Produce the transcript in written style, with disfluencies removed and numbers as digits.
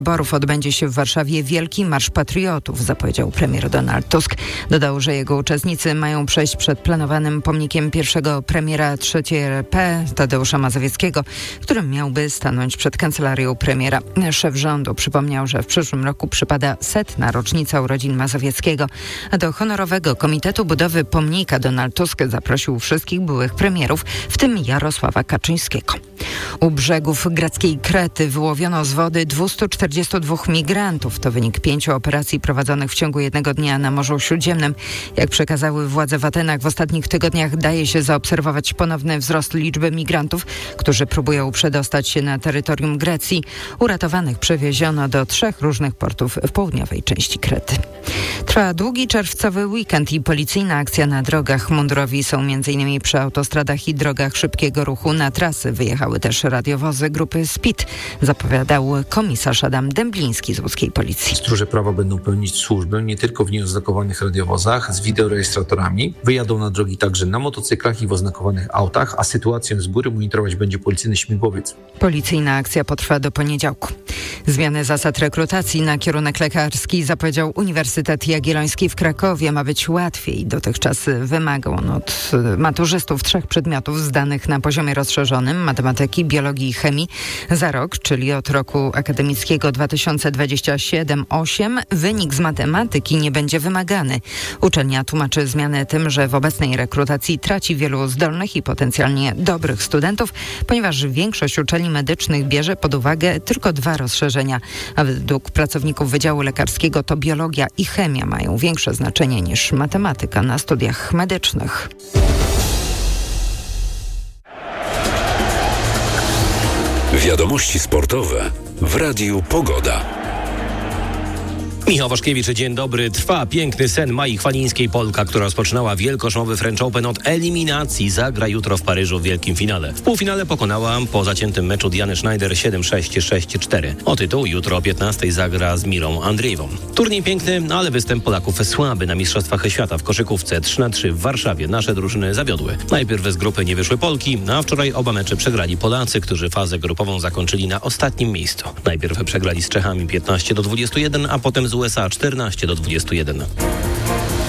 wyborów odbędzie się w Warszawie Wielki Marsz Patriotów, zapowiedział premier Donald Tusk. Dodał, że jego uczestnicy mają przejść przed planowanym pomnikiem pierwszego premiera III RP, Tadeusza Mazowieckiego, którym miałby stanąć przed kancelarią premiera. Szef rządu przypomniał, że w przyszłym roku przypada 100. rocznica urodzin Mazowieckiego, a do honorowego komitetu budowy pomnika Donald Tusk zaprosił wszystkich byłych premierów, w tym Jarosława Kaczyńskiego. U brzegów greckiej Krety wyłowiono z wody 242 migrantów. To wynik 5 operacji prowadzonych w ciągu jednego dnia na Morzu Śródziemnym. Jak przekazały władze w Atenach, w ostatnich tygodniach daje się zaobserwować ponowny wzrost liczby migrantów, którzy próbują przedostać się na terytorium Grecji. Uratowanych przewieziono do 3 różnych portów w południowej części Krety. Trwa długi czerwcowy weekend i policyjna akcja na drogach. Mundurowi są m.in. przy autostradach i drogach szybkiego ruchu. Na trasy wyjechały też radiowozy grupy SPID, zapowiadał komisarz Adam Dębliński z łódzkiej policji. Stróże prawa będą pełnić służbę nie tylko w nieoznakowanych radiowozach z wideorejestratorami. Wyjadą na drogi także na motocyklach i w oznakowanych autach, a sytuację z góry monitorować będzie policyjny śmigłowiec. Policyjna akcja potrwa do poniedziałku. Zmiany zasad rekrutacji na kierunek lekarski zapowiedział Uniwersytet Jagielloński w Krakowie. Ma być łatwiej. Dotychczas wymagał on od maturzystów 3 przedmiotów zdanych na poziomie rozszerzonym: matematyki, biologii i chemii. Za rok, czyli od roku akademickiego 2027-8, wynik z matematyki nie będzie wymagany. Uczelnia tłumaczy zmianę tym, że w obecnej rekrutacji traci wielu zdolnych i potencjalnie dobrych studentów, ponieważ większość uczelni medycznych bierze pod uwagę tylko 2 rozszerzenia, a według pracowników Wydziału Lekarskiego to biologia i chemia mają większe znaczenie niż matematyka na studiach medycznych. Wiadomości sportowe w Radiu Pogoda. Michał Waszkiewicz, dzień dobry. Trwa piękny sen Mai Chwalińskiej. Polka, która rozpoczynała wielkoszołowy French Open od eliminacji, zagra jutro w Paryżu w wielkim finale. W półfinale pokonała po zaciętym meczu Dianę Schneider 7-6, 6-4. O tytuł jutro o 15 zagra z Mirą Andrzejewą. Turniej piękny, ale występ Polaków słaby na Mistrzostwach Świata w koszykówce 3-3 w Warszawie. Nasze drużyny zawiodły. Najpierw z grupy nie wyszły Polki, a wczoraj oba mecze przegrali Polacy, którzy fazę grupową zakończyli na ostatnim miejscu. Najpierw przegrali z Czechami 15-21, a potem z USA 14-21.